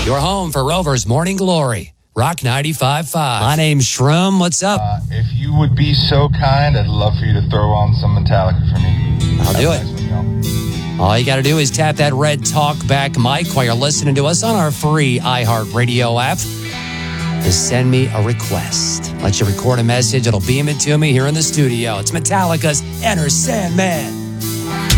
Your home for Rover's Morning Glory. Rock 95.5. My name's Shroom. What's up? If you would be so kind, I'd love for you to throw on some Metallica for me. I'll do it. All you got to do is tap that red talkback mic while you're listening to us on our free iHeartRadio app. Just send me a request. Let you record a message. It'll beam it to me here in the studio. It's Metallica's Enter Sandman.